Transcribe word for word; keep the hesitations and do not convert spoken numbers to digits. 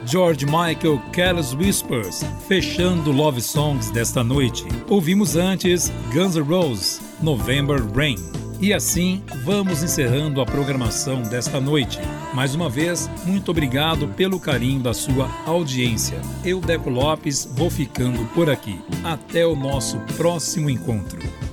George Michael, Careless Whispers, fechando Love Songs desta noite. Ouvimos antes Guns N' Roses, November Rain. E assim vamos encerrando a programação desta noite. Mais uma vez, muito obrigado pelo carinho da sua audiência. Eu, Deco Lopes, vou ficando por aqui. Até o nosso próximo encontro.